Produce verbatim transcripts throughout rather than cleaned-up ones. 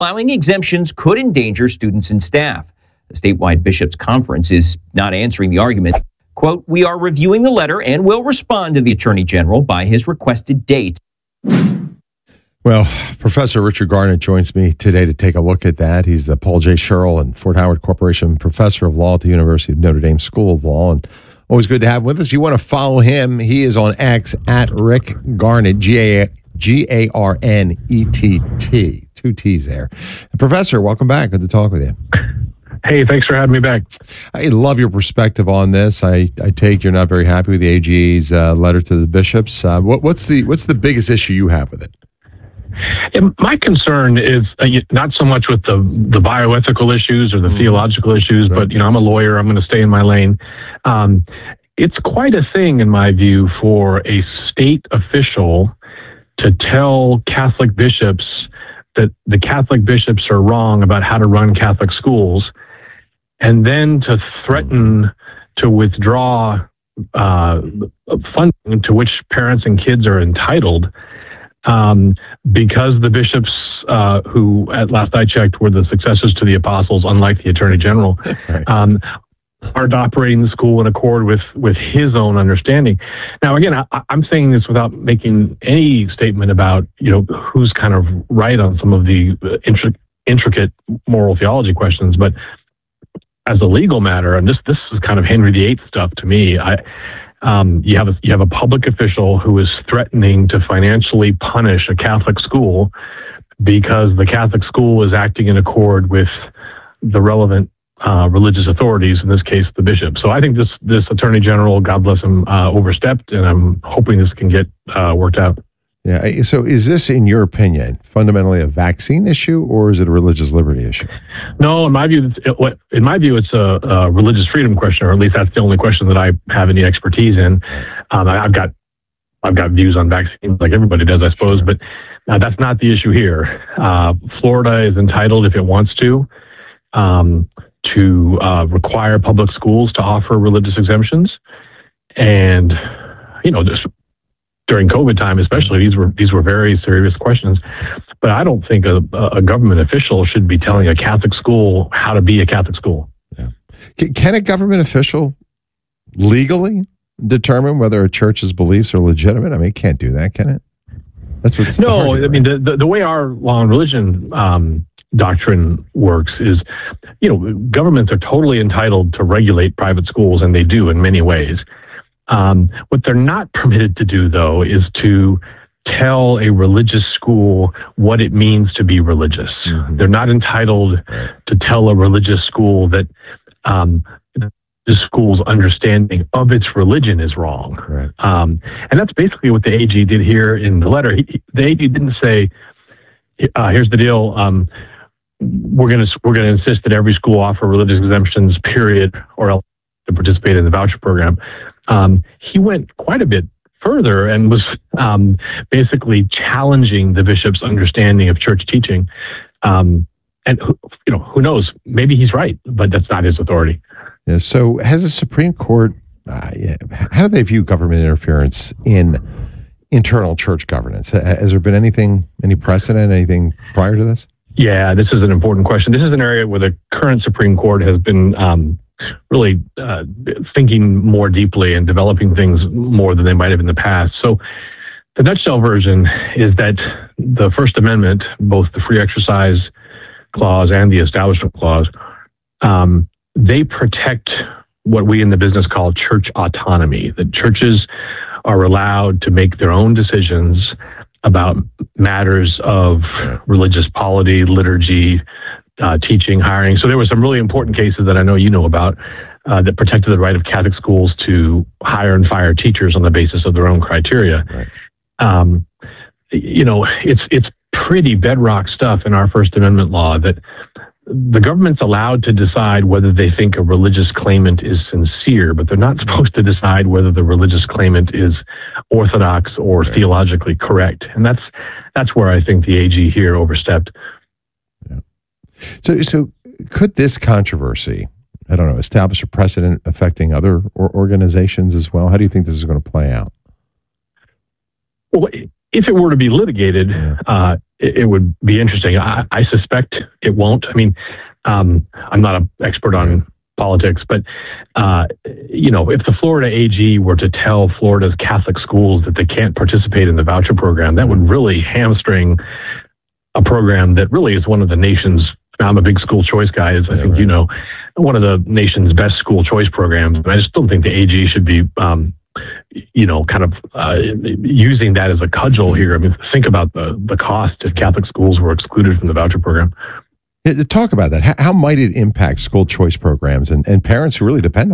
Allowing exemptions could endanger students and staff. The statewide bishops' conference is not answering the argument. Quote, we are reviewing the letter and will respond to the Attorney General by his requested date. Well, Professor Richard Garnett joins me today to take a look at that. He's the Paul J. Sherrill and Fort Howard Corporation Professor of Law at the University of Notre Dame School of Law. And always good to have him with us. If you want to follow him, he is on X at Rick Garnett, G A G A R N E T T. Two T's there. And Professor, welcome back. Good to talk with you. Hey, thanks for having me back. I love your perspective on this. I, I take you're not very happy with the A G's uh, letter to the bishops. Uh, what, what's the what's the biggest issue you have with it? And my concern is uh, not so much with the, the bioethical issues or the mm. theological issues, right. but, you know, I'm a lawyer. I'm going to stay in my lane. Um, it's quite a thing, in my view, for a state official to tell Catholic bishops that the Catholic bishops are wrong about how to run Catholic schools, and then to threaten to withdraw uh, funding to which parents and kids are entitled. Um, because the bishops, uh, who at last I checked were the successors to the apostles, unlike the Attorney General, um, aren't operating the school in accord with, with his own understanding. Now, again, I, I'm saying this without making any statement about, you know, who's kind of right on some of the intri- intricate moral theology questions, but as a legal matter, and this this is kind of Henry the Eighth stuff to me, I. Um, you have a, you have a public official who is threatening to financially punish a Catholic school because the Catholic school is acting in accord with the relevant uh, religious authorities, in this case, the bishop. So I think this this Attorney General, God bless him, uh, overstepped, and I'm hoping this can get uh, worked out. Yeah. So is this, in your opinion, fundamentally a vaccine issue, or is it a religious liberty issue? No, in my view, it's, in my view, it's a, a religious freedom question, or at least that's the only question that I have any expertise in. Um, I, I've got, I've got views on vaccines, like everybody does, I suppose, sure. but uh, that's not the issue here. Uh, Florida is entitled, if it wants to, um, to uh, require public schools to offer religious exemptions, and you know, just during COVID time, especially, these were these were very serious questions. But I don't think a, a government official should be telling a Catholic school how to be a Catholic school. Yeah. Can a government official legally determine whether a church's beliefs are legitimate? I mean, it can't do that, can it? That's what's no. I mean, the, the the way our law and religion um, doctrine works is, you know, governments are totally entitled to regulate private schools, and they do in many ways. Um, what they're not permitted to do, though, is to tell a religious school what it means to be religious. Mm-hmm. They're not entitled to tell a religious school that um, the school's understanding of its religion is wrong. Right. Um, and that's basically what the A G did here in the letter. He, the A G didn't say, uh, here's the deal, um, we're going to we're going to insist that every school offer religious exemptions, period, or else to participate in the voucher program. Um, he went quite a bit further and was um, basically challenging the bishop's understanding of church teaching. Um, and, who, you know, who knows? Maybe he's right, but that's not his authority. Yeah, so has the Supreme Court, uh, yeah, how do they view government interference in internal church governance? Has there been anything, any precedent, anything prior to this? Yeah, this is an important question. This is an area where the current Supreme Court has been um, really uh, thinking more deeply and developing things more than they might have in the past. So the nutshell version is that the First Amendment, both the Free Exercise Clause and the Establishment Clause, um, they protect what we in the business call church autonomy, that churches are allowed to make their own decisions about matters of religious polity, liturgy, Uh, teaching, hiring. So there were some really important cases that I know you know about uh, that protected the right of Catholic schools to hire and fire teachers on the basis of their own criteria. Right. Um, you know, it's it's pretty bedrock stuff in our First Amendment law that the government's allowed to decide whether they think a religious claimant is sincere, but they're not supposed to decide whether the religious claimant is orthodox or right. theologically correct. And that's that's where I think the A G here overstepped. So, so could this controversy, I don't know, establish a precedent affecting other or organizations as well? How do you think this is going to play out? Well, if it were to be litigated, uh, it, it would be interesting. I, I suspect it won't. I mean, um, I'm not an expert on politics, but uh, you know, if the Florida A G were to tell Florida's Catholic schools that they can't participate in the voucher program, that would really hamstring a program that really is one of the nation's. I'm a big school choice guy, as I yeah, think right. you know, one of the nation's best school choice programs. And I just don't think the A G should be, um, you know, kind of uh, using that as a cudgel here. I mean, think about the the cost if Catholic schools were excluded from the voucher program. Yeah, talk about that. How, how might it impact school choice programs and, and parents who really depend on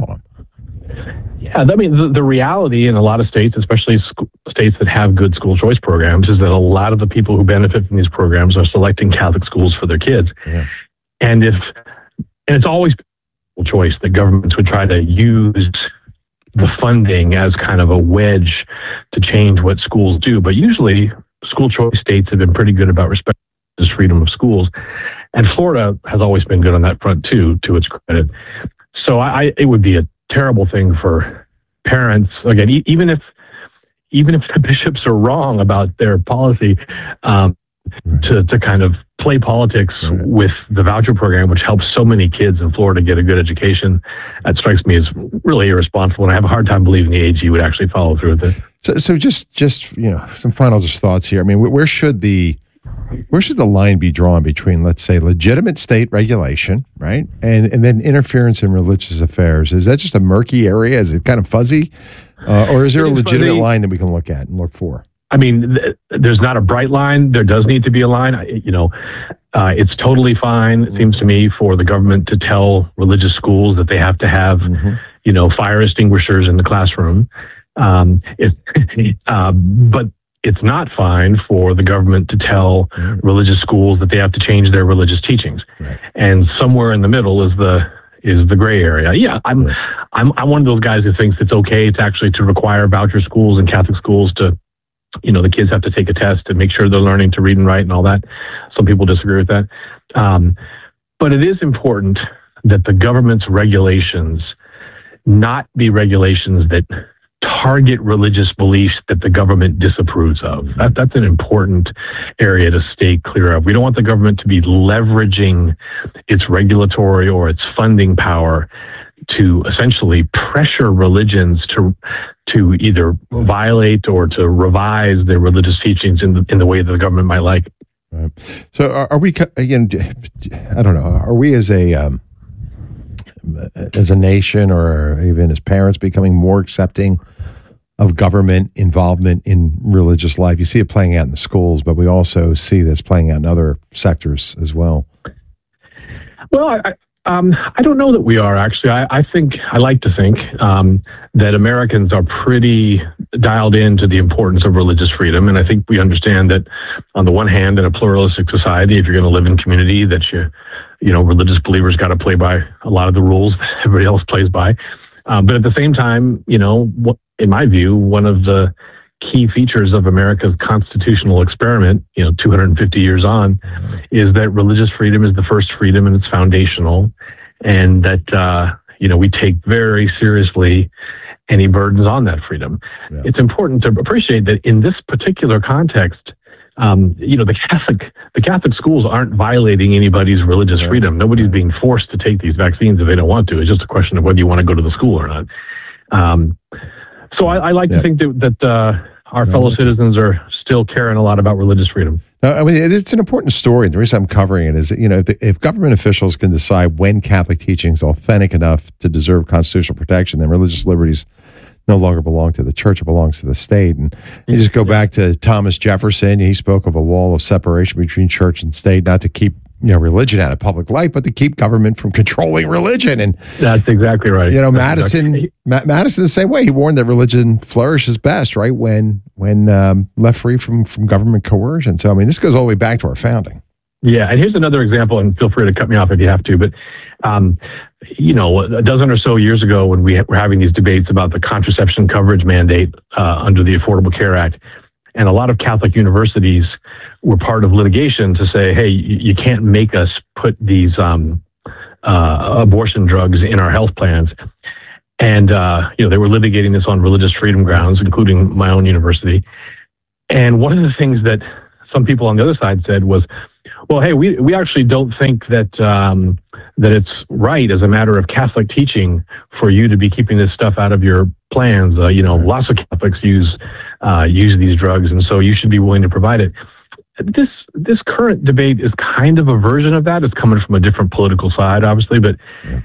them? Yeah, I mean, the, the reality in a lot of states, especially sc- states that have good school choice programs, is that a lot of the people who benefit from these programs are selecting Catholic schools for their kids. Yeah. And if, and it's always a choice that governments would try to use the funding as kind of a wedge to change what schools do. But usually school choice states have been pretty good about respecting this freedom of schools. And Florida has always been good on that front too, to its credit. So I, it would be a terrible thing for parents. Again, e- even if even if the bishops are wrong about their policy, um, right. to to kind of play politics right. with the voucher program, which helps so many kids in Florida get a good education, that strikes me as really irresponsible. And I have a hard time believing the A G would actually follow through with it. So, so just just you know, some final just thoughts here. I mean, where should the Where should the line be drawn between, let's say, legitimate state regulation, right, and and then interference in religious affairs? Is that just a murky area? Is it kind of fuzzy, uh, or is there a legitimate fuzzy. line that we can look at and look for? I mean, th- there's not a bright line. There does need to be a line. I, you know, uh, it's totally fine, it seems to me, for the government to tell religious schools that they have to have, mm-hmm. you know, fire extinguishers in the classroom. Um, it, uh, but it's not fine for the government to tell mm. religious schools that they have to change their religious teachings. Right. And somewhere in the middle is the is the gray area. Yeah, I'm right. I'm I'm one of those guys who thinks it's okay to actually to require voucher schools and Catholic schools to, you know, the kids have to take a test and make sure they're learning to read and write and all that. Some people disagree with that. Um, but it is important that the government's regulations not be regulations that target religious beliefs that the government disapproves of. That, that's an important area to stay clear of. We don't want the government to be leveraging its regulatory or its funding power to essentially pressure religions to to either violate or to revise their religious teachings in the, in the way that the government might like. Right. So are, are we, again, I don't know, are we as a... Um, as a nation or even as parents becoming more accepting of government involvement in religious life? You see it playing out in the schools, but we also see this playing out in other sectors as well. Well, I, um, I don't know that we are, actually. I, I think, I like to think um, that Americans are pretty dialed into the importance of religious freedom. And I think we understand that on the one hand, in a pluralistic society, if you're going to live in community, that you you know, religious believers got to play by a lot of the rules that everybody else plays by. Um, but at the same time, you know, in my view, one of the key features of America's constitutional experiment, you know, two hundred fifty years on, is that religious freedom is the first freedom and it's foundational. And that, uh, you know, we take very seriously any burdens on that freedom. Yeah. It's important to appreciate that in this particular context, Um, you know, the Catholic the Catholic schools aren't violating anybody's religious yeah. freedom. Nobody's being forced to take these vaccines if they don't want to. It's just a question of whether you want to go to the school or not. Um, so I, I like yeah. to think that, that uh, our no, fellow citizens are still caring a lot about religious freedom. No, I mean, it's an important story. The reason I'm covering it is that, you know, if, the, if government officials can decide when Catholic teaching is authentic enough to deserve constitutional protection, then religious liberties no longer belong to the church, it belongs to the state. And you just go back to Thomas Jefferson. He spoke of a wall of separation between church and state, not to keep, you know, religion out of public life, but to keep government from controlling religion. And that's exactly right. You know, that's Madison, exactly. Ma- Madison the same way. He warned that religion flourishes best, right, when when um, left free from, from government coercion. So, I mean, this goes all the way back to our founding. Yeah, and here's another example, and feel free to cut me off if you have to, but, um, you know, a dozen or so years ago when we were having these debates about the contraception coverage mandate uh, under the Affordable Care Act, and a lot of Catholic universities were part of litigation to say, hey, you, you can't make us put these um, uh, abortion drugs in our health plans. And, uh, you know, they were litigating this on religious freedom grounds, including my own university. And one of the things that some people on the other side said was, well, hey, we, we actually don't think that um, that it's right as a matter of Catholic teaching for you to be keeping this stuff out of your plans. Uh, you know, lots of Catholics use uh, use these drugs, and so you should be willing to provide it. This this current debate is kind of a version of that. It's coming from a different political side, obviously, but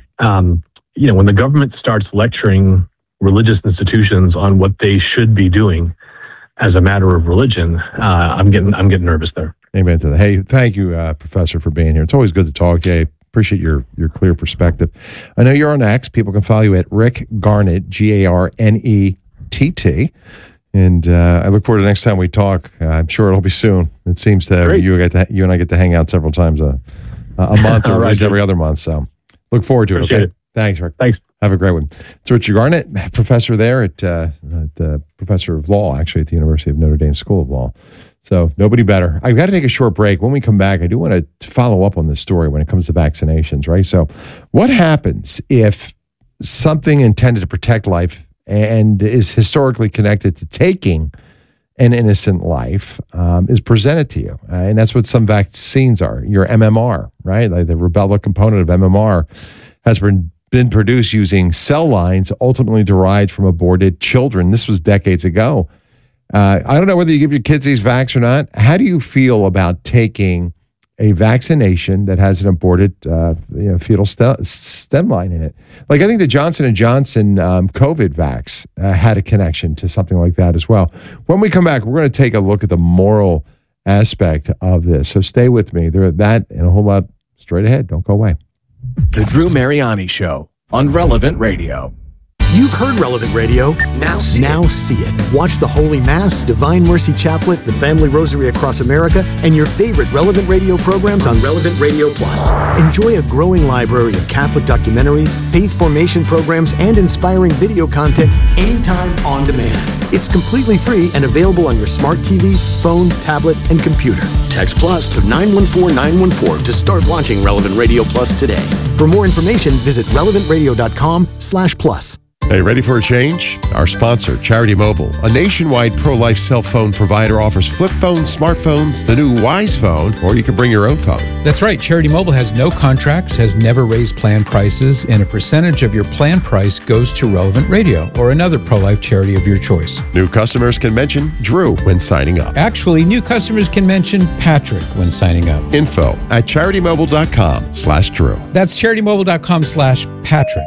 um, you know, when the government starts lecturing religious institutions on what they should be doing as a matter of religion, uh, I'm getting I'm getting nervous there. Amen to that. Hey, thank you, uh, Professor, for being here. It's always good to talk to you. I appreciate your your clear perspective. I know you're on X. People can follow you at Rick Garnett, G A R N E T T. And uh, I look forward to the next time we talk. Uh, I'm sure it'll be soon. It seems that you get to, you and I get to hang out several times a, a month or at least every other month. So look forward to Appreciate it. Okay. It. Thanks, Rick. Thanks. Have a great one. It's Richard Garnett, professor there at, uh, at uh, professor of law, actually, at the University of Notre Dame School of Law. So nobody better. I've got to take a short break. When we come back, I do want to follow up on this story when it comes to vaccinations, right? So what happens if something intended to protect life and is historically connected to taking an innocent life um, is presented to you? Uh, and that's what some vaccines are. Your M M R, right? Like the rubella component of M M R has been been produced using cell lines ultimately derived from aborted children. This was decades ago. Uh, I don't know whether you give your kids these vax or not. How do you feel about taking a vaccination that has an aborted uh, you know, fetal st- stem line in it? Like, I think the Johnson and Johnson um, COVID vax uh, had a connection to something like that as well. When we come back, we're going to take a look at the moral aspect of this. So stay with me. There, that and a whole lot straight ahead. Don't go away. The Drew Mariani Show on Relevant Radio. You've heard Relevant Radio. Now see, now see it. Watch the Holy Mass, Divine Mercy Chaplet, the Family Rosary Across America, and your favorite Relevant Radio programs on Relevant Radio Plus. Enjoy a growing library of Catholic documentaries, faith formation programs, and inspiring video content anytime on demand. It's completely free and available on your smart T V, phone, tablet, and computer. Text Plus to nine one four nine one four to start watching Relevant Radio Plus today. For more information, visit relevant radio dot com slash plus. Hey, ready for a change? Our sponsor, Charity Mobile, a nationwide pro-life cell phone provider, offers flip phones, smartphones, the new Wise phone, or you can bring your own phone. That's right. Charity Mobile has no contracts, has never raised plan prices, and a percentage of your plan price goes to Relevant Radio or another pro-life charity of your choice. New customers can mention Drew when signing up. Actually, new customers can mention Patrick when signing up. Info at charitymobile.com slash Drew. That's charitymobile.com slash Patrick.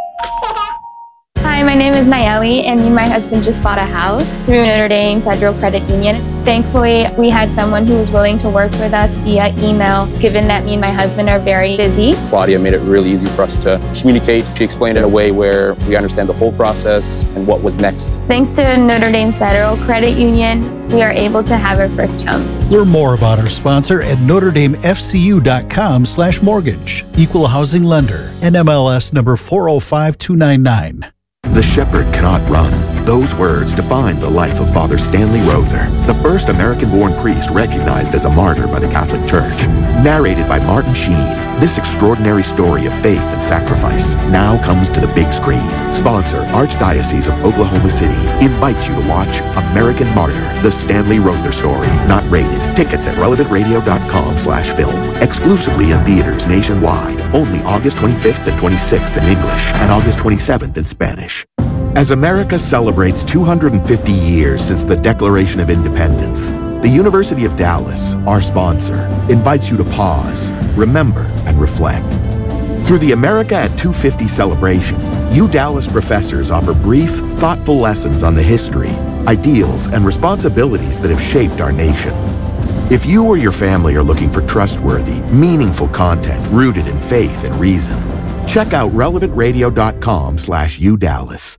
Hi, my name is Nayeli, and me and my husband just bought a house through Notre Dame Federal Credit Union. Thankfully, we had someone who was willing to work with us via email, given that me and my husband are very busy. Claudia made it really easy for us to communicate. She explained it in a way where we understand the whole process and what was next. Thanks to Notre Dame Federal Credit Union, we are able to have our first home. Learn more about our sponsor at notre dame f c u dot com slash mortgage. Equal housing lender. N M L S number four oh five two nine nine. The shepherd cannot run. Those words define the life of Father Stanley Rother, the first American-born priest recognized as a martyr by the Catholic Church. Narrated by Martin Sheen, this extraordinary story of faith and sacrifice now comes to the big screen. Sponsor, Archdiocese of Oklahoma City, invites you to watch American Martyr, the Stanley Rother story, not rated. Tickets at relevant radio dot com slash film. Exclusively in theaters nationwide. Only August twenty-fifth and twenty-sixth in English and August twenty-seventh in Spanish. As America celebrates two hundred fifty years since the Declaration of Independence, the University of Dallas, our sponsor, invites you to pause, remember, and reflect. Through the America at two fifty celebration, U Dallas professors offer brief, thoughtful lessons on the history, ideals, and responsibilities that have shaped our nation. If you or your family are looking for trustworthy, meaningful content rooted in faith and reason, check out relevant radio dot com slash U Dallas.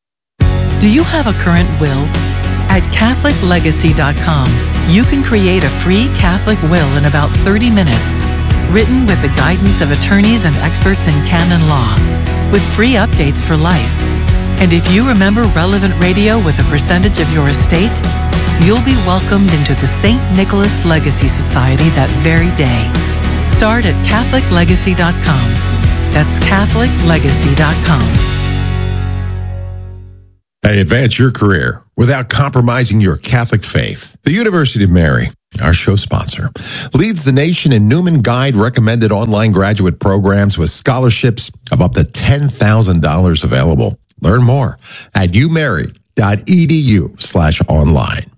Do you have a current will? At catholic legacy dot com, you can create a free Catholic will in about thirty minutes, written with the guidance of attorneys and experts in canon law, with free updates for life. And if you remember Relevant Radio with a percentage of your estate, you'll be welcomed into the Saint Nicholas Legacy Society that very day. Start at catholic legacy dot com. That's catholic legacy dot com. Hey, advance your career without compromising your Catholic faith. The University of Mary, our show sponsor, leads the nation in Newman Guide recommended online graduate programs with scholarships of up to ten thousand dollars available. Learn more at umary.edu slash online.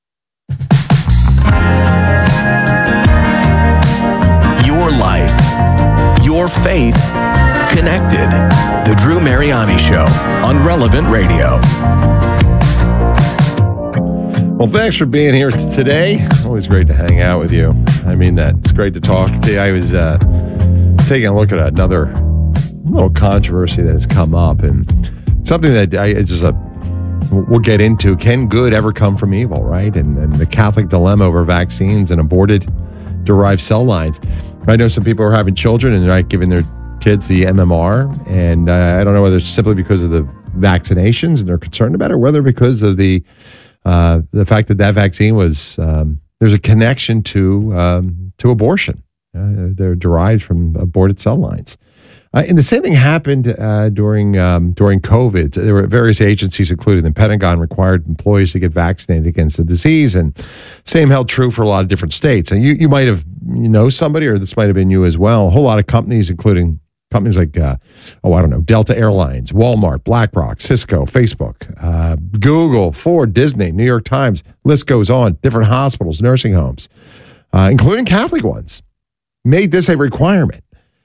Your life, your faith, connected. The Drew Mariani Show on Relevant Radio. Well, thanks for being here today. Always great to hang out with you. I mean that. It's great to talk to you. I was uh, taking a look at another little controversy that has come up, and something that I, it's just a, we'll get into. Can good ever come from evil, right? And, and the Catholic dilemma over vaccines and aborted derived cell lines. I know some people are having children and they're not giving their kids the M M R, and uh, I don't know whether it's simply because of the vaccinations and they're concerned about it, or whether because of the Uh, the fact that that vaccine was, um, there's a connection to um, to abortion. Uh, they're derived from aborted cell lines. Uh, and the same thing happened uh, during um, during COVID. There were various agencies, including the Pentagon, required employees to get vaccinated against the disease. And same held true for a lot of different states. And you, you might have, you know, somebody, or this might have been you as well, a whole lot of companies, including companies like, uh, oh, I don't know, Delta Airlines, Walmart, BlackRock, Cisco, Facebook, uh, Google, Ford, Disney, New York Times, list goes on, different hospitals, nursing homes, uh, including Catholic ones, made this a requirement.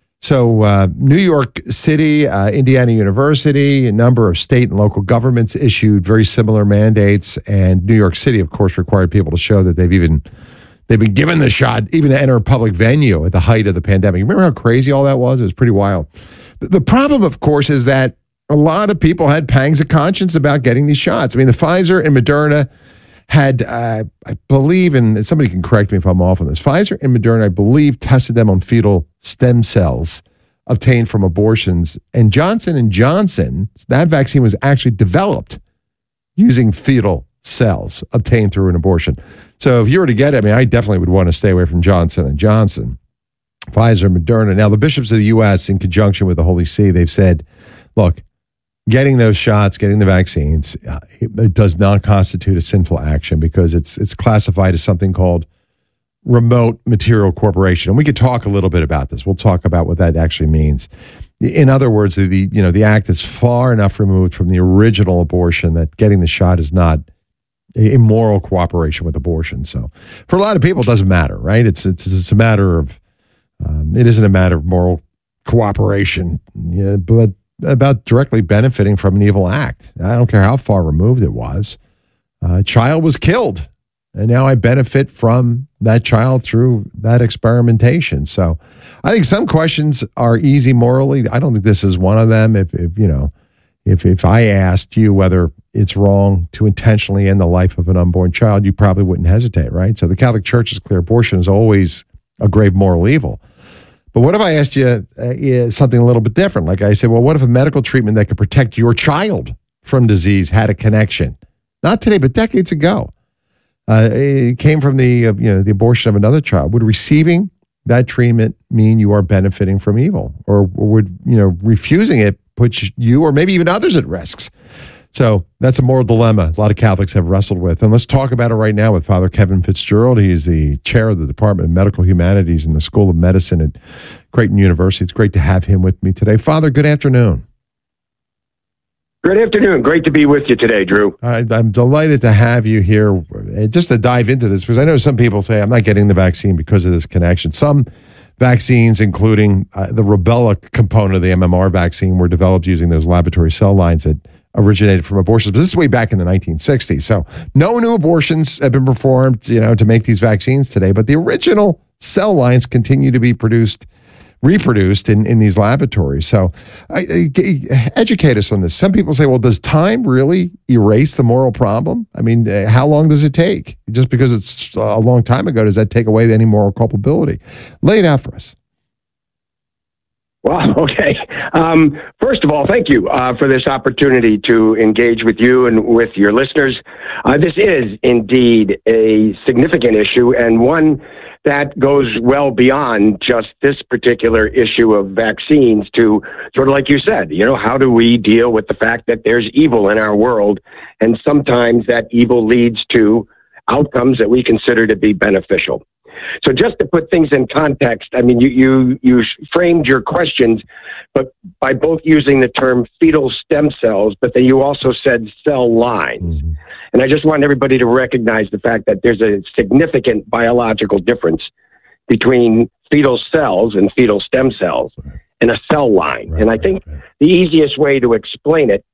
So uh, New York City, uh, Indiana University, a number of state and local governments issued very similar mandates, and New York City, of course, required people to show that they've even They've been given the shot, even to enter a public venue at the height of the pandemic. Remember how crazy all that was? It was pretty wild. The problem, of course, is that a lot of people had pangs of conscience about getting these shots. I mean, the Pfizer and Moderna had, uh, I believe, and somebody can correct me if I'm off on this, Pfizer and Moderna, I believe, tested them on fetal stem cells obtained from abortions. And Johnson and Johnson, that vaccine was actually developed using fetal cells obtained through an abortion. So if you were to get it, I mean, I definitely would want to stay away from Johnson and Johnson, Pfizer, Moderna. Now, the bishops of the U S, in conjunction with the Holy See, they've said, look, getting those shots, getting the vaccines, uh, it, it does not constitute a sinful action because it's it's classified as something called remote material corporation. And we could talk a little bit about this. We'll talk about what that actually means. In other words, the, the you know the act is far enough removed from the original abortion that getting the shot is not immoral cooperation with abortion. So for a lot of people, it doesn't matter, right? It's it's, it's a matter of, um, it isn't a matter of moral cooperation, yeah, but about directly benefiting from an evil act. I don't care how far removed it was. Uh, a child was killed, and now I benefit from that child through that experimentation. So I think some questions are easy morally. I don't think this is one of them. If, if you know, if if I asked you whether it's wrong to intentionally end the life of an unborn child, you probably wouldn't hesitate, right? So the Catholic Church is clear. Abortion is always a grave moral evil. But what if I asked you uh, something a little bit different? Like I said, well, what if a medical treatment that could protect your child from disease had a connection? Not today, but decades ago. Uh, it came from the uh, you know the abortion of another child. Would receiving that treatment mean you are benefiting from evil, or, or would you know refusing it put you or maybe even others at risks? So that's a moral dilemma a lot of Catholics have wrestled with. And let's talk about it right now with Father Kevin Fitzgerald. He is the chair of the Department of Medical Humanities in the School of Medicine at Creighton University. It's great to have him with me today. Father, good afternoon. Good afternoon. Great to be with you today, Drew. I, I'm delighted to have you here. Just to dive into this, because I know some people say, I'm not getting the vaccine because of this connection. Some vaccines, including uh, the rubella component of the M M R vaccine, were developed using those laboratory cell lines that originated from abortions. But this is way back in the nineteen sixties. So no new abortions have been performed, you know, to make these vaccines today. But the original cell lines continue to be produced, reproduced in, in these laboratories. So I, I, educate us on this. Some people say, well, does time really erase the moral problem? I mean, uh, how long does it take? Just because it's a long time ago, does that take away any moral culpability? Lay it out for us. Wow. Okay. Um, first of all, thank you uh, for this opportunity to engage with you and with your listeners. Uh, this is indeed a significant issue and one that goes well beyond just this particular issue of vaccines to sort of like you said, you know, how do we deal with the fact that there's evil in our world? And sometimes that evil leads to outcomes that we consider to be beneficial. So just to put things in context, I mean, you, you, you framed your questions, but by both using the term fetal stem cells, but then you also said cell lines. Mm-hmm. And I just want everybody to recognize the fact that there's a significant biological difference between fetal cells and fetal stem cells and a cell line. Right, and I think right, right. the easiest way to explain it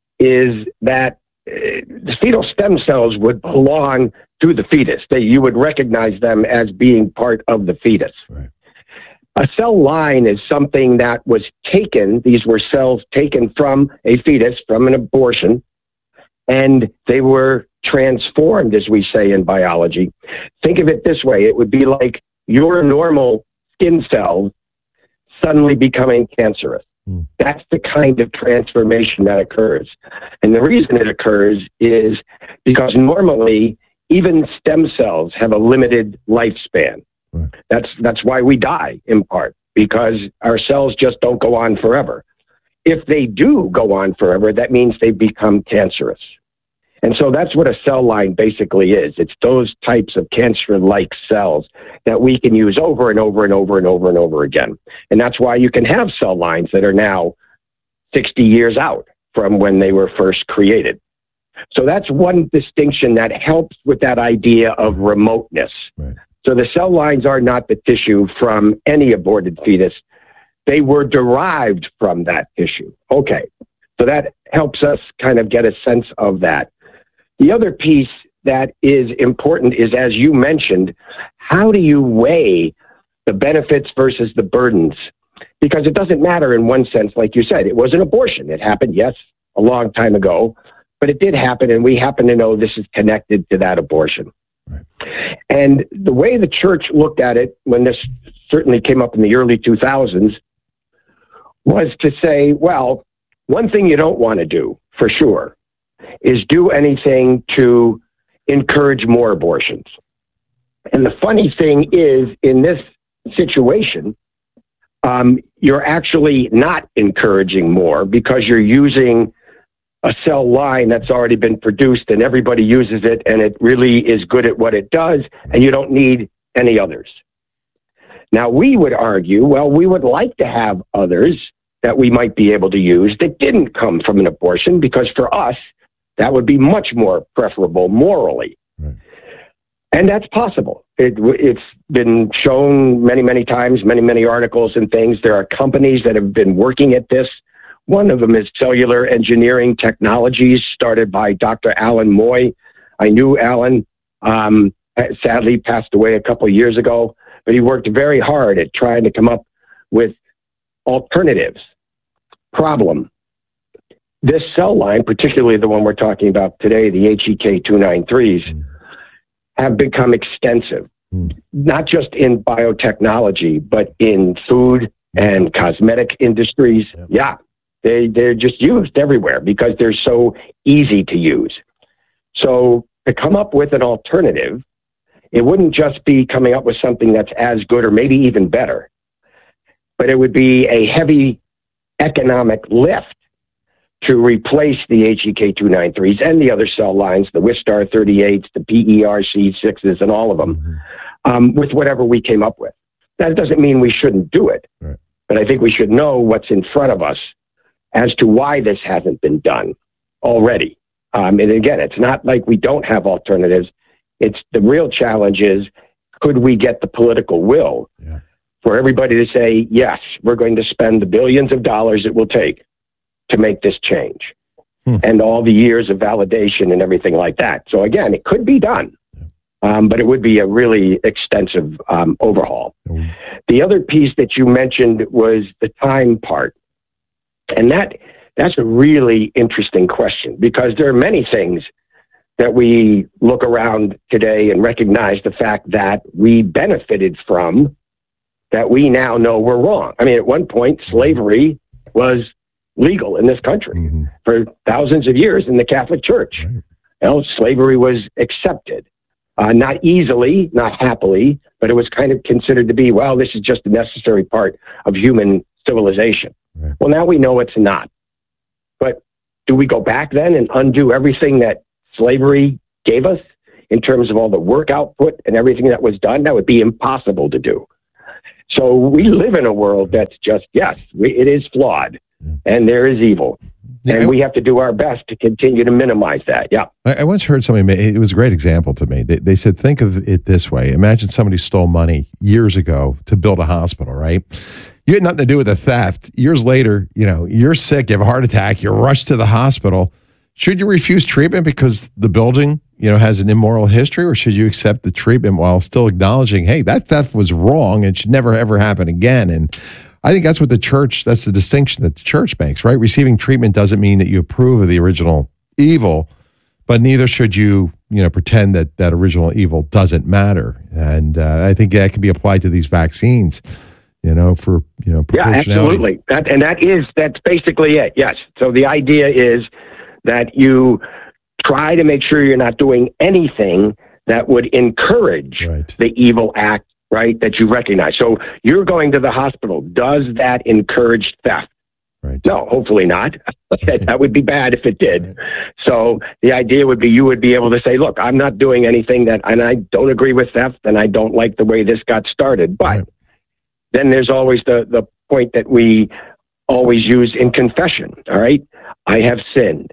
is that the fetal stem cells would belong to the fetus. They, you would recognize them as being part of the fetus. Right. A cell line is something that was taken, these were cells taken from a fetus, from an abortion, and they were transformed, as we say in biology. Think of it this way. It would be like your normal skin cells suddenly becoming cancerous. Mm. That's the kind of transformation that occurs. And the reason it occurs is because normally even stem cells have a limited lifespan. Right. That's, that's why we die, in part, because our cells just don't go on forever. If they do go on forever, that means they become cancerous. And so that's what a cell line basically is. It's those types of cancer-like cells that we can use over and over and over and over and over again. And that's why you can have cell lines that are now sixty years out from when they were first created. So that's one distinction that helps with that idea of remoteness. Right. So the cell lines are not the tissue from any aborted fetus. They were derived from that tissue. Okay. So that helps us kind of get a sense of that. The other piece that is important is, as you mentioned, how do you weigh the benefits versus the burdens? Because it doesn't matter in one sense, like you said, it was an abortion. It happened, yes, a long time ago, but it did happen, and we happen to know this is connected to that abortion. Right. And the way the church looked at it, when this certainly came up in the early two thousands, was to say, well, one thing you don't want to do, for sure, is do anything to encourage more abortions. And the funny thing is, in this situation, um, you're actually not encouraging more because you're using a cell line that's already been produced and everybody uses it and it really is good at what it does and you don't need any others. Now, we would argue, well, we would like to have others that we might be able to use that didn't come from an abortion, because for us, that would be much more preferable morally. Right. And that's possible. It, it's been shown many, many times, many, many articles and things. There are companies that have been working at this. One of them is Cellular Engineering Technologies, started by Doctor Alan Moy. I knew Alan, um, sadly passed away a couple of years ago, but he worked very hard at trying to come up with alternatives. Problem. This cell line, particularly the one we're talking about today, the H E K two ninety-threes, mm. have become extensive, mm. not just in biotechnology, but in food and cosmetic industries. Yep. Yeah, they, they're just used everywhere because they're so easy to use. So to come up with an alternative, it wouldn't just be coming up with something that's as good or maybe even better, but it would be a heavy economic lift to replace the H E K two ninety-threes and the other cell lines, the Wistar thirty-eights, the P E R C sixes, and all of them, mm-hmm. um, with whatever we came up with. That doesn't mean we shouldn't do it, right. But I think we should know what's in front of us as to why this hasn't been done already. Um, and again, it's not like we don't have alternatives. It's the real challenge is, could we get the political will yeah. for everybody to say, yes, we're going to spend the billions of dollars it will take to make this change, hmm. and all the years of validation and everything like that. So again, it could be done, um, but it would be a really extensive um, overhaul. Mm. The other piece that you mentioned was the time part. And that that's a really interesting question, because there are many things that we look around today and recognize the fact that we benefited from that we now know were wrong. I mean, at one point, slavery was legal in this country mm-hmm. for thousands of years in the Catholic Church. Right. You know, slavery was accepted. Uh, not easily, not happily, but it was kind of considered to be, well, this is just a necessary part of human civilization. Right. Well, now we know it's not. But do we go back then and undo everything that slavery gave us in terms of all the work output and everything that was done? That would be impossible to do. So we live in a world that's just, yes, we, it is flawed, and there is evil. And we have to do our best to continue to minimize that. Yeah. I, I once heard somebody, make, it was a great example to me. They, they said, think of it this way. Imagine somebody stole money years ago to build a hospital, right? You had nothing to do with the theft. Years later, you know, you're sick, you have a heart attack, you're rushed to the hospital. Should you refuse treatment because the building, you know, has an immoral history, or should you accept the treatment while still acknowledging, hey, that theft was wrong and should never, ever happen again? And I think that's what the church, that's the distinction that the church makes, right? Receiving treatment doesn't mean that you approve of the original evil, but neither should you, you know, pretend that that original evil doesn't matter. And uh, I think that can be applied to these vaccines, you know, for, you know, proportionality. Yeah, absolutely. That, and that is, that's basically it, yes. So the idea is that you try to make sure you're not doing anything that would encourage right. the evil act, right, that you recognize. So you're going to the hospital. Does that encourage theft? Right. No, hopefully not. That would be bad if it did. So the idea would be you would be able to say, look, I'm not doing anything that, and I don't agree with theft, and I don't like the way this got started. But right. then there's always the, the point that we always use in confession, all right? I have sinned.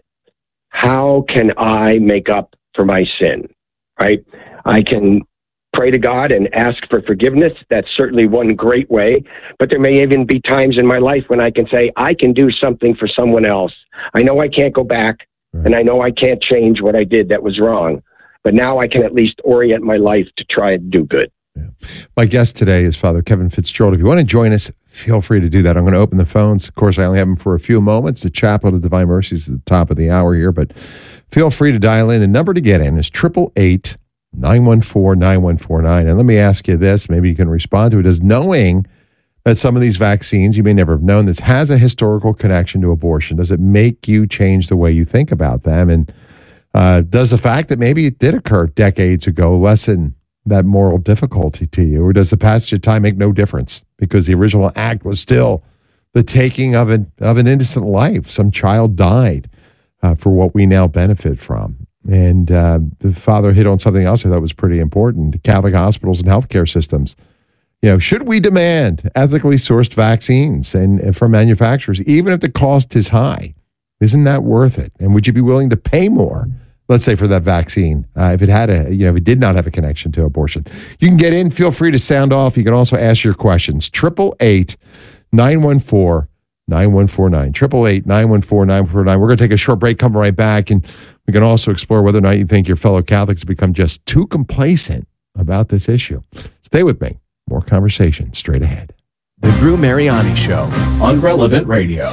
How can I make up for my sin, right? I can pray to God and ask for forgiveness. That's certainly one great way. But there may even be times in my life when I can say, I can do something for someone else. I know I can't go back, right. and I know I can't change what I did that was wrong. But now I can at least orient my life to try and do good. Yeah. My guest today is Father Kevin Fitzgerald. If you want to join us, feel free to do that. I'm going to open the phones. Of course, I only have them for a few moments. The Chaplet of Divine Mercy is at the top of the hour here, but feel free to dial in. The number to get in is eight eight eight, nine one four, nine one four nine. And let me ask you this, maybe you can respond to it. Does knowing that some of these vaccines, you may never have known this, has a historical connection to abortion, does it make you change the way you think about them? And uh, does the fact that maybe it did occur decades ago lessen that moral difficulty to you? Or does the passage of time make no difference because the original act was still the taking of an, of an innocent life? Some child died uh, for what we now benefit from. And uh, the father hit on something else I thought was pretty important. Catholic hospitals and healthcare systems. You know, should we demand ethically sourced vaccines and, and from manufacturers, even if the cost is high? Isn't that worth it? And would you be willing to pay more, let's say, for that vaccine, uh, if it had a, you know, if it did not have a connection to abortion? You can get in. Feel free to sound off. You can also ask your questions. eight eight eight, nine one four, nine one four nine. eight eight eight, nine one four, nine one four nine. We're going to take a short break, come right back, and we can also explore whether or not you think your fellow Catholics have become just too complacent about this issue. Stay with me. More conversation straight ahead. The Drew Mariani Show on Relevant Radio.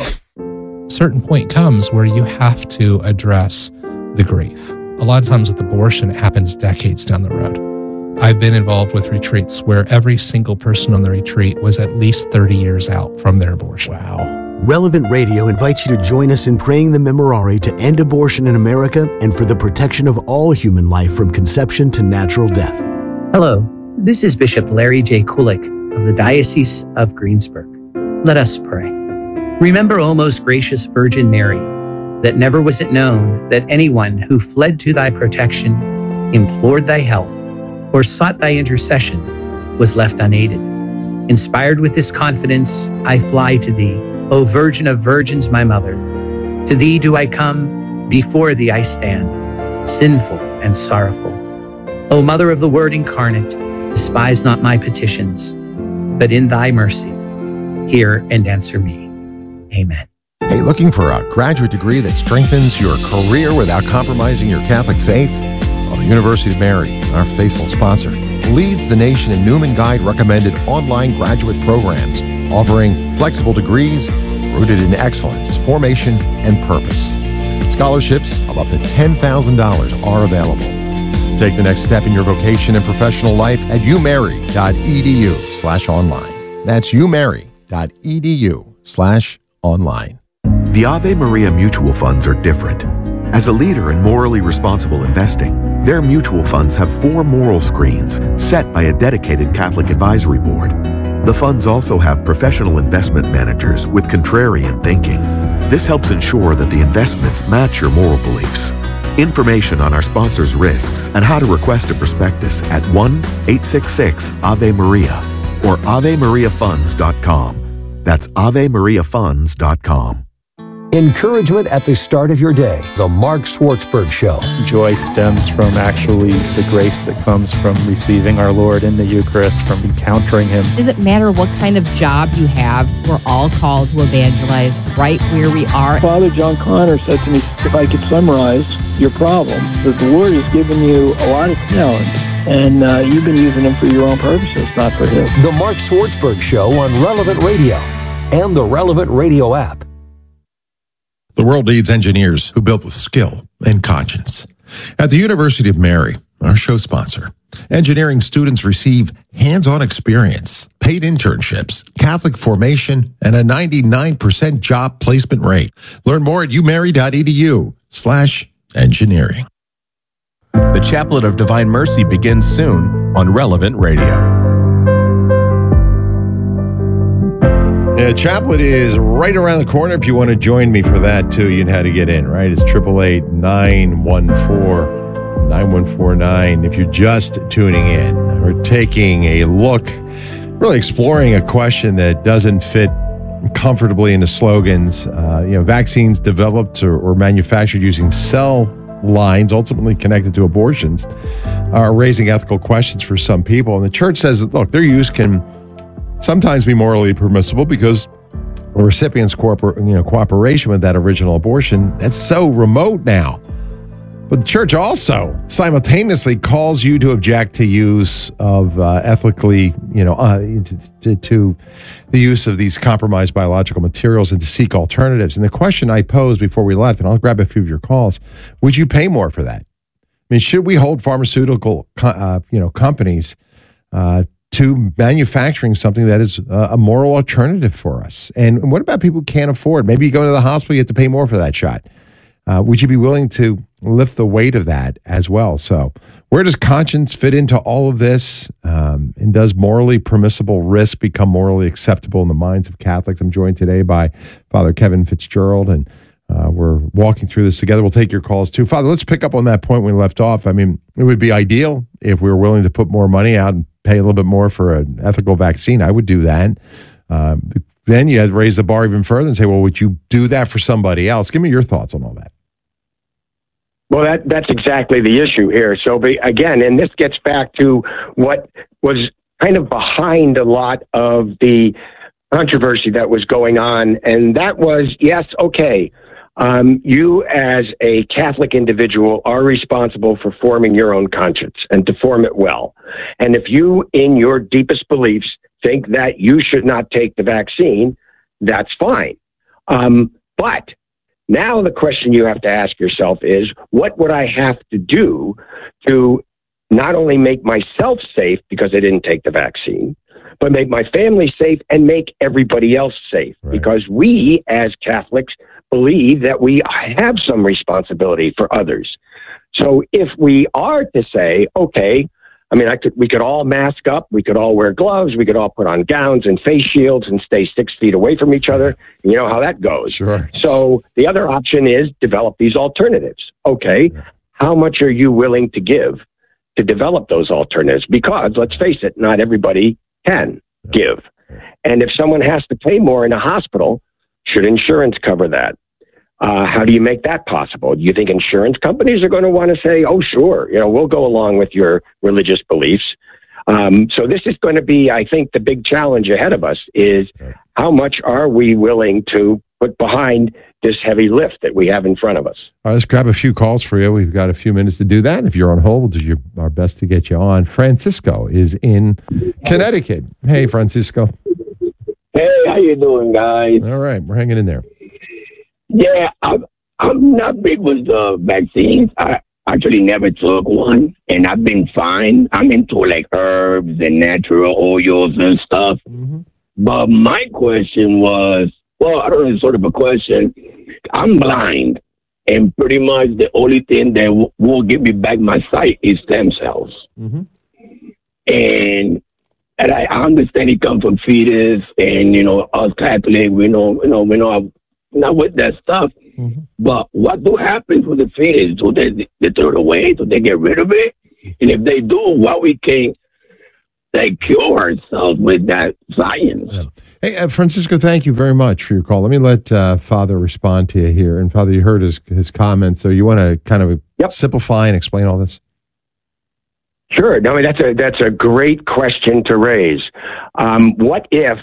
A certain point comes where you have to address the grief. A lot of times with abortion, it happens decades down the road. I've been involved with retreats where every single person on the retreat was at least thirty years out from their abortion. Wow. Relevant Radio invites you to join us in praying the Memorare to end abortion in America and for the protection of all human life from conception to natural death. Hello, this is Bishop Larry J. Kulik of the Diocese of Greensburg. Let us pray. Remember, O most gracious Virgin Mary, that never was it known that anyone who fled to thy protection, implored thy help, or sought thy intercession was left unaided. Inspired with this confidence, I fly to thee, O Virgin of Virgins, my Mother. To thee do I come, before thee I stand, sinful and sorrowful. O Mother of the Word incarnate, despise not my petitions, but in thy mercy, hear and answer me. Amen. Hey, looking for a graduate degree that strengthens your career without compromising your Catholic faith? Well, the University of Mary, our faithful sponsor, leads the nation in Newman Guide recommended online graduate programs, offering flexible degrees rooted in excellence, formation, and purpose. Scholarships of up to ten thousand dollars are available. Take the next step in your vocation and professional life at umary.edu slash online. That's umary.edu slash online. The Ave Maria mutual funds are different. As a leader in morally responsible investing, their mutual funds have four moral screens set by a dedicated Catholic advisory board. The funds also have professional investment managers with contrarian thinking. This helps ensure that the investments match your moral beliefs. Information on our sponsors' risks and how to request a prospectus at one eight six six Ave Maria or ave maria funds dot com. That's ave maria funds dot com. Encouragement at the start of your day. The Mark Schwartzberg Show. Joy stems from actually the grace that comes from receiving our Lord in the Eucharist, from encountering Him. Does it matter what kind of job you have? We're all called to evangelize right where we are. Father John Connor said to me, if I could summarize your problem, that the Lord has given you a lot of talent, and uh, you've been using them for your own purposes, not for His. The Mark Schwartzberg Show on Relevant Radio and the Relevant Radio app. The world needs engineers who build with skill and conscience. At the University of Mary, our show sponsor, engineering students receive hands-on experience, paid internships, Catholic formation, and a ninety-nine percent job placement rate. Learn more at umary.edu slash engineering. The Chaplet of Divine Mercy begins soon on Relevant Radio. Yeah, Chaplet is right around the corner. If you want to join me for that, too, you know how to get in, right? It's eight eight eight, nine one four, nine one four nine. If you're just tuning in, we're taking a look, really exploring a question that doesn't fit comfortably into slogans. Uh, you know, vaccines developed or, or manufactured using cell lines, ultimately connected to abortions, are raising ethical questions for some people. And the church says that, look, their use can sometimes be morally permissible because a recipient's cooper, you know, cooperation with that original abortion, that's so remote now. But the church also simultaneously calls you to object to use of uh, ethically, you know, uh, to, to the use of these compromised biological materials and to seek alternatives. And the question I posed before we left, and I'll grab a few of your calls, would you pay more for that? I mean, should we hold pharmaceutical, uh, you know, companies uh, to manufacturing something that is a moral alternative for us? And what about people who can't afford? Maybe you go to the hospital, you have to pay more for that shot. Uh, would you be willing to lift the weight of that as well? So where does conscience fit into all of this? Um, and does morally permissible risk become morally acceptable in the minds of Catholics? I'm joined today by Father Kevin Fitzgerald, and uh, we're walking through this together. We'll take your calls too. Father, let's pick up on that point we left off. I mean, it would be ideal if we were willing to put more money out and pay a little bit more for an ethical vaccine. I would do that. Um, then you had to raise the bar even further and say, well, would you do that for somebody else? Give me your thoughts on all that. Well, that that's exactly the issue here. So, be, again, and this gets back to what was kind of behind a lot of the controversy that was going on, and that was, yes, okay, um, you as a Catholic individual are responsible for forming your own conscience and to form it well. And if you, in your deepest beliefs, think that you should not take the vaccine, that's fine. Um, but now the question you have to ask yourself is, what would I have to do to not only make myself safe because I didn't take the vaccine, but make my family safe and make everybody else safe? Right. Because we, as Catholics, believe that we have some responsibility for others. So if we are to say, okay, I mean, I could, we could all mask up, we could all wear gloves, we could all put on gowns and face shields and stay six feet away from each other. You know how that goes. Sure. So the other option is develop these alternatives. Okay, how much are you willing to give to develop those alternatives? Because, let's face it, not everybody can give. And if someone has to pay more in a hospital, should insurance cover that? Uh, how do you make that possible? Do you think insurance companies are going to want to say, oh, sure, you know, we'll go along with your religious beliefs? Um, so this is going to be, I think, the big challenge ahead of us is how much are we willing to put behind this heavy lift that we have in front of us? All right, let's grab a few calls for you. We've got a few minutes to do that. If you're on hold, we'll do your, our best to get you on. Francisco is in Connecticut. Hey, Francisco. Hey, how you doing, guys? All right, we're hanging in there. Yeah, I'm, I'm not big with the vaccines. I actually never took one, and I've been fine. I'm into like herbs and natural oils and stuff. Mm-hmm. But my question was, well, I don't know, it's sort of a question. I'm blind, and pretty much the only thing that w- will give me back my sight is stem cells. Mm-hmm. And and I understand it comes from fetus, and you know us Catholic, we know, you know, we know not with that stuff. Mm-hmm. But what do happen with the fetus? Do they they throw it away? Do they get rid of it? And if they do, what we can like cure ourselves with that science? Yeah. Hey, uh, Francisco, thank you very much for your call. Let me let uh, Father respond to you here. And Father, you heard his his comments, so you want to kind of Yep. simplify and explain all this? Sure. No, I mean, that's a that's a great question to raise. Um, what if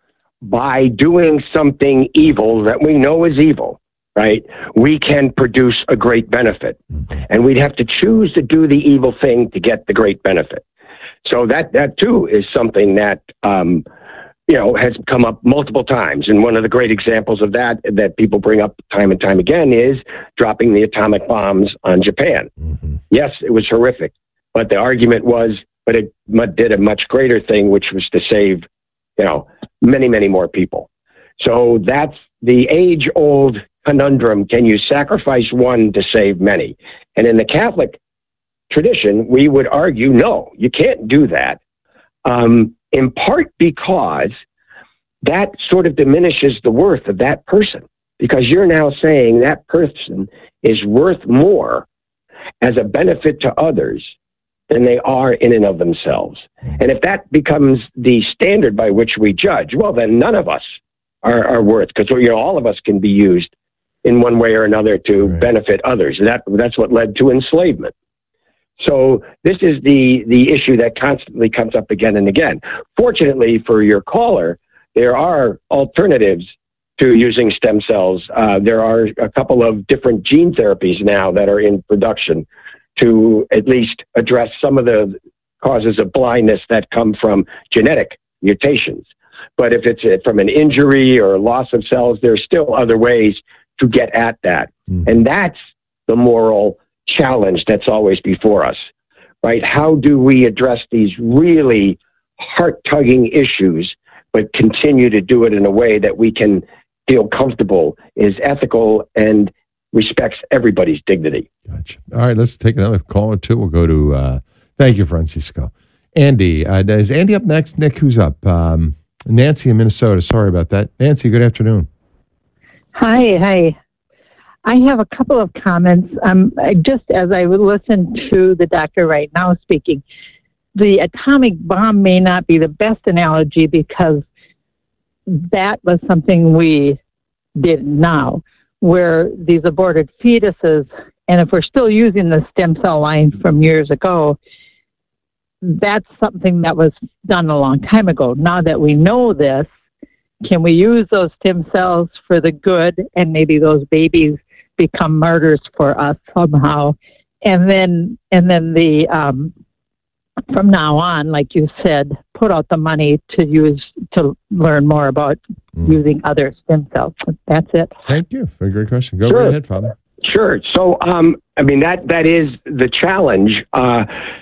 by doing something evil that we know is evil, right, we can produce a great benefit, and we'd have to choose to do the evil thing to get the great benefit. So that that too is something that um, you know has come up multiple times, and one of the great examples of that that people bring up time and time again is dropping the atomic bombs on Japan. Mm-hmm. Yes, it was horrific. But the argument was, but it mu- did a much greater thing, which was to save, you know, many, many more people. So that's the age-old conundrum. Can you sacrifice one to save many? And in the Catholic tradition, we would argue, no, you can't do that, um, in part because that sort of diminishes the worth of that person, because you're now saying that person is worth more as a benefit to others than they are in and of themselves. And if that becomes the standard by which we judge, well, then none of us are, are worth, because you know all of us can be used in one way or another to right. benefit others. And that that's what led to enslavement. So this is the the issue that constantly comes up again and again. Fortunately for your caller, there are alternatives to using stem cells. Uh, there are a couple of different gene therapies now that are in production to at least address some of the causes of blindness that come from genetic mutations. But if it's from an injury or loss of cells, there's still other ways to get at that. Mm. And that's the moral challenge that's always before us, right? How do we address these really heart-tugging issues, but continue to do it in a way that we can feel comfortable, is ethical, and respects everybody's dignity. Gotcha. All right, let's take another call or two. We'll go to, uh, thank you, Francisco. Andy, uh, is Andy up next? Nick, who's up? Um, Nancy in Minnesota. Sorry about that. Nancy, good afternoon. Hi, hi. I have a couple of comments. Um, I, just as I would listen to the doctor right now speaking, the atomic bomb may not be the best analogy because that was something we did now, where these aborted fetuses, and if we're still using the stem cell line from years ago, that's something that was done a long time ago. Now that we know this, can we use those stem cells for the good, and maybe those babies become martyrs for us somehow? And then, and then the um, from now on, like you said, put out the money to use to learn more about mm. using other stem cells. That's it. Thank you. Very great question. Go sure. right ahead, Father. Sure. So, um, I mean, that that is the challenge. Uh,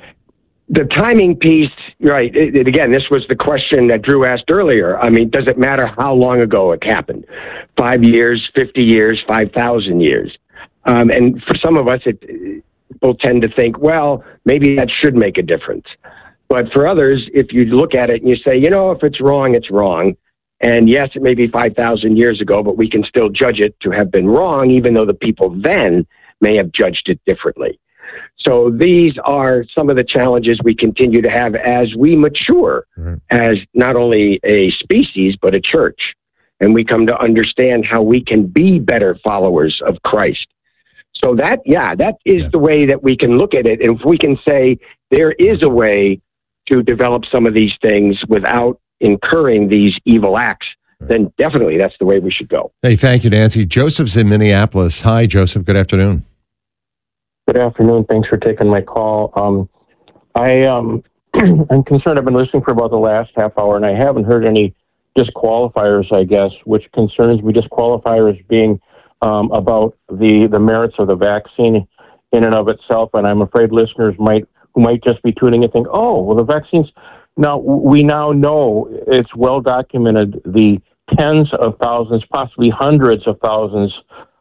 the timing piece, right? It, it, again, this was the question that Drew asked earlier. I mean, does it matter how long ago it happened? Five years, fifty years, five thousand years? Um, and for some of us, it, people tend to think, well, maybe that should make a difference. But for others, if you look at it and you say, you know, if it's wrong, it's wrong. And yes, it may be five thousand years ago, but we can still judge it to have been wrong, even though the people then may have judged it differently. So these are some of the challenges we continue to have as we mature mm-hmm. as not only a species, but a church. And we come to understand how we can be better followers of Christ. So that, yeah, that is yeah. the way that we can look at it. And if we can say there is a way to develop some of these things without incurring these evil acts, then definitely that's the way we should go. Hey, thank you, Nancy. Joseph's in Minneapolis. Hi, Joseph. Good afternoon. Good afternoon. Thanks for taking my call. Um, I, um, I'm concerned. I've been listening for about the last half hour, and I haven't heard any disqualifiers, I guess, which concerns me. Disqualifiers being um, about the, the merits of the vaccine in and of itself, and I'm afraid listeners might who might just be tuning in and think, oh, well, the vaccines... Now, we now know, it's well documented, the tens of thousands, possibly hundreds of thousands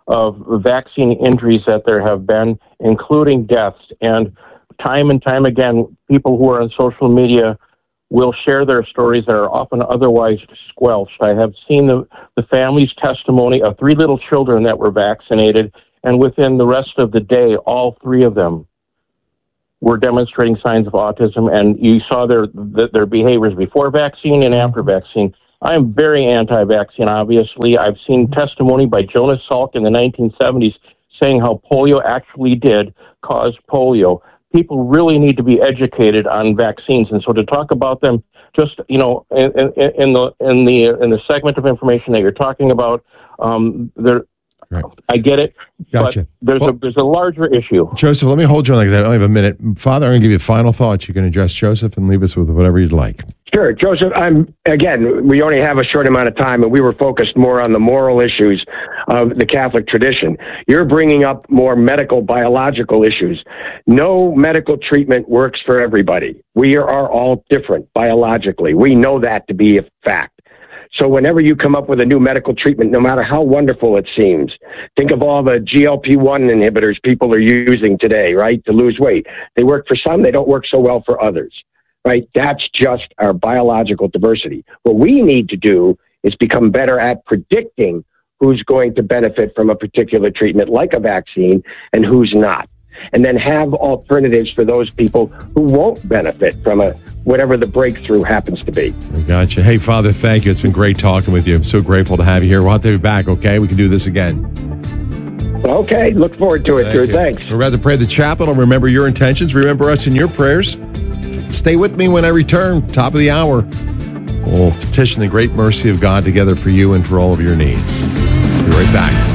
of vaccine injuries that there have been, including deaths. And time and time again, people who are on social media will share their stories that are often otherwise squelched. I have seen the, the family's testimony of three little children that were vaccinated, and within the rest of the day, all three of them were demonstrating signs of autism, and you saw their their behaviors before vaccine and after vaccine. I am very anti-vaccine, obviously. I've seen testimony by Jonas Salk in the nineteen seventies saying how polio actually did cause polio. People really need to be educated on vaccines, and so to talk about them just, you know, in, in, in the in the in the segment of information that you're talking about, um, there. Right. I get it, Gotcha. but there's Well- a there's a larger issue. Joseph, let me hold you on like that. I only have a minute. Father, I'm going to give you final thoughts. You can address Joseph and leave us with whatever you'd like. Sure, Joseph. I'm again. We only have a short amount of time, and we were focused more on the moral issues of the Catholic tradition. You're bringing up more medical, biological issues. No medical treatment works for everybody. We are all different biologically. We know that to be a fact. So whenever you come up with a new medical treatment, no matter how wonderful it seems, think of all the G L P one inhibitors people are using today, right, to lose weight. They work for some, they don't work so well for others, right? That's just our biological diversity. What we need to do is become better at predicting who's going to benefit from a particular treatment like a vaccine and who's not. And then have alternatives for those people who won't benefit from a whatever the breakthrough happens to be. I gotcha. Hey, Father, thank you. It's been great talking with you. I'm so grateful to have you here. We'll have to be back, okay? We can do this again. Okay, look forward to it, Thank Drew. you. Thanks. We're about to pray the chaplet. I'll remember your intentions. Remember us in your prayers. Stay with me when I return, top of the hour. We'll petition the great mercy of God together for you and for all of your needs. Be right back.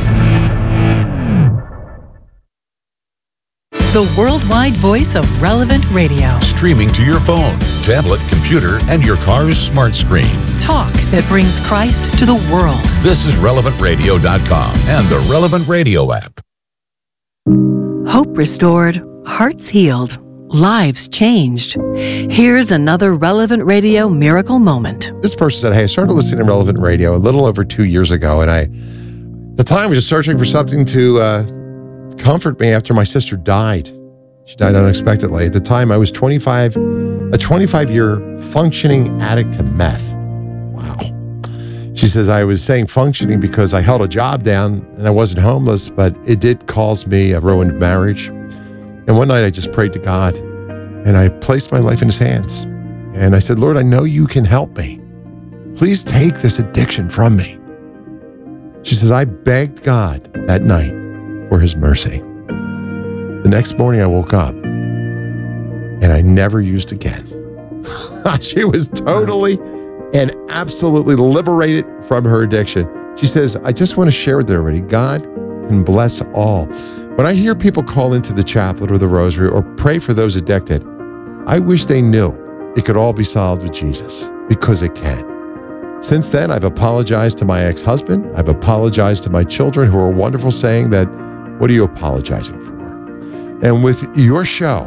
The worldwide voice of Relevant Radio. Streaming to your phone, tablet, computer, and your car's smart screen. Talk that brings Christ to the world. This is relevant radio dot com and the Relevant Radio app. Hope restored, hearts healed, lives changed. Here's another Relevant Radio miracle moment. This person said, hey, I started listening to Relevant Radio a little over two years ago, and I, at the time, was just searching for something to uh, comfort me after my sister died. She died unexpectedly. At the time, I was twenty-five, a twenty-five-year functioning addict to meth. Wow. She says, I was saying functioning because I held a job down and I wasn't homeless, but it did cause me a ruined marriage. And one night I just prayed to God and I placed my life in his hands. And I said, Lord, I know you can help me. Please take this addiction from me. She says, I begged God that night for his mercy. The next morning I woke up and I never used again. She was totally and absolutely liberated from her addiction. She says, I just want to share with everybody, God can bless all. When I hear people call into the chaplet or the rosary or pray for those addicted, I wish they knew it could all be solved with Jesus, because it can. Since then, I've apologized to my ex-husband. I've apologized to my children who are wonderful, saying that, what are you apologizing for? And with your show,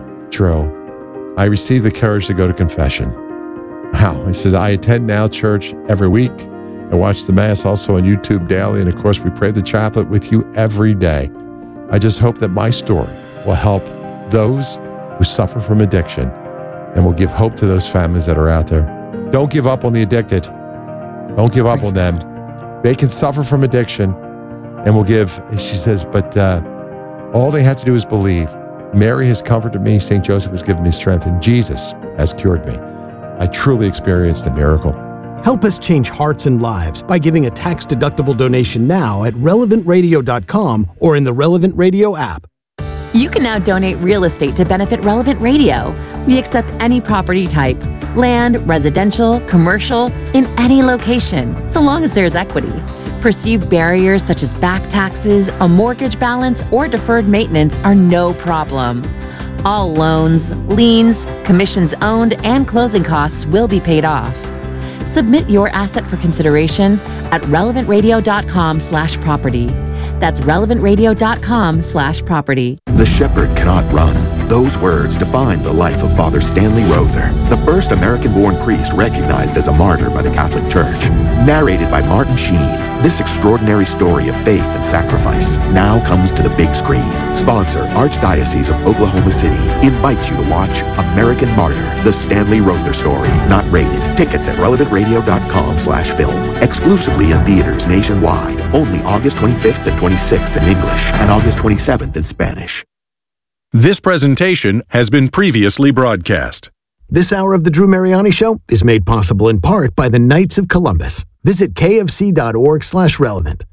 Drew, I received the courage to go to confession. Wow. He says, I attend Now Church every week. I watch the Mass also on YouTube daily. And of course, we pray the chaplet with you every day. I just hope that my story will help those who suffer from addiction and will give hope to those families that are out there. Don't give up on the addicted. Don't give up on them. They can suffer from addiction and will give, she says, but uh, all they have to do is believe. Mary has comforted me. Saint Joseph has given me strength, and Jesus has cured me. I truly experienced a miracle. Help us change hearts and lives by giving a tax-deductible donation now at relevant radio dot com or in the Relevant Radio app. You can now donate real estate to benefit Relevant Radio. We accept any property type, land, residential, commercial, in any location, so long as there's equity. Perceived barriers such as back taxes, a mortgage balance, or deferred maintenance are no problem. All loans, liens, commissions owned, and closing costs will be paid off. Submit your asset for consideration at relevant radio dot com slash property. That's relevant radio dot com slash property. The shepherd cannot run. Those words define the life of Father Stanley Rother, the first American-born priest recognized as a martyr by the Catholic Church. Narrated by Martin Sheen. This extraordinary story of faith and sacrifice now comes to the big screen. Sponsor, Archdiocese of Oklahoma City, invites you to watch American Martyr, the Stanley Rother story. Not rated. Tickets at relevant radio dot com slash film. Exclusively in theaters nationwide. Only August twenty-fifth and twenty-sixth in English and August twenty-seventh in Spanish. This presentation has been previously broadcast. This hour of the Drew Mariani Show is made possible in part by the Knights of Columbus. Visit kfc.org slash relevant.